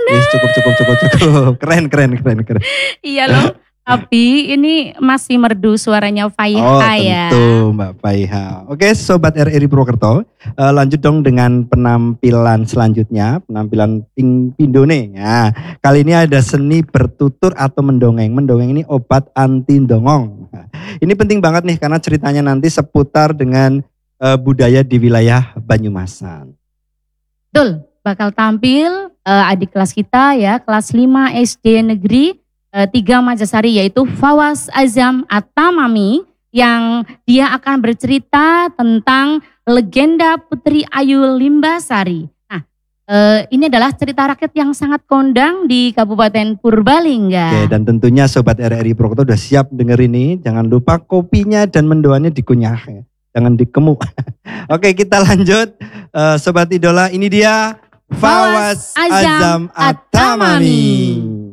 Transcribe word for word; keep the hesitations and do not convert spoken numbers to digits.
Yes, cukup, cukup, cukup, cukup. Keren, keren, keren, keren. Iya loh. Tapi ini masih merdu suaranya Faiha oh, ya. tentu Mbak Faiha. Oke Sobat R R I Purwokerto, uh, lanjut dong dengan penampilan selanjutnya, penampilan Ping Pindone. Ya, kali ini ada seni bertutur atau mendongeng. Mendongeng ini obat anti dongong. Nah, ini penting banget nih karena ceritanya nanti seputar dengan uh, budaya di wilayah Banyumasan. Betul, bakal tampil uh, adik kelas kita ya, kelas lima S D Negeri tiga Majasari, yaitu Fawaz Azam Atamami, yang dia akan bercerita tentang legenda Putri Ayu Limbasari. Nah, eh, ini adalah cerita rakyat yang sangat kondang di Kabupaten Purbalingga. Oke, dan tentunya Sobat R R I Purwokerto sudah siap denger ini. Jangan lupa kopinya dan mendoannya dikunyah, ya. Jangan dikemuk. Oke, kita lanjut. Uh, Sobat Idola, ini dia Fawaz Azam Atamami.